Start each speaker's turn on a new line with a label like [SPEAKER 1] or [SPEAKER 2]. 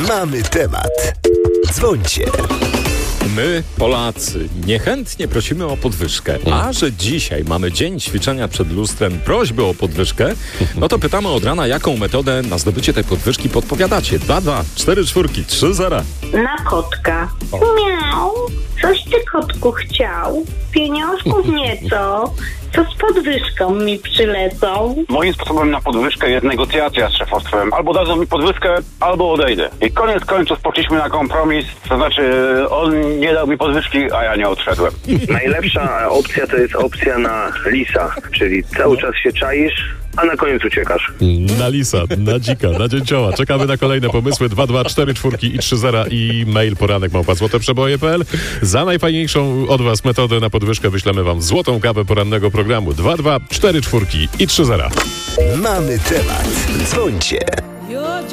[SPEAKER 1] Mamy temat. Dzwońcie.
[SPEAKER 2] My, Polacy, niechętnie prosimy o podwyżkę, a że dzisiaj mamy dzień ćwiczenia przed lustrem, prośby o podwyżkę, no to pytamy od rana, jaką metodę na zdobycie tej podwyżki podpowiadacie. 2, 4, 4, 3, 0.
[SPEAKER 3] Na kotka. Miał. Coś ty, kotku, chciał? Pieniążków nieco. Co z podwyżką mi przylecą?
[SPEAKER 4] Moim sposobem na podwyżkę jest negocjacja z szefostwem. Albo dadzą mi podwyżkę, albo odejdę. I koniec końców poszliśmy na kompromis, to znaczy on nie dał mi podwyżki, a ja nie odszedłem.
[SPEAKER 5] Najlepsza opcja to jest opcja na lisa, czyli cały czas się czaisz, a na koniec uciekasz.
[SPEAKER 6] Na lisa, na dzika, na dzięcioła. Czekamy na kolejne pomysły. 2, 4, 4 i 3, 0 i mail poranek@złoteprzeboje.pl. Za najfajniejszą od was metodę na podwyżkę wyślemy wam złotą kawę porannego programu. 2, 4, 4 i 3, 0.
[SPEAKER 1] Mamy temat. Dzwońcie.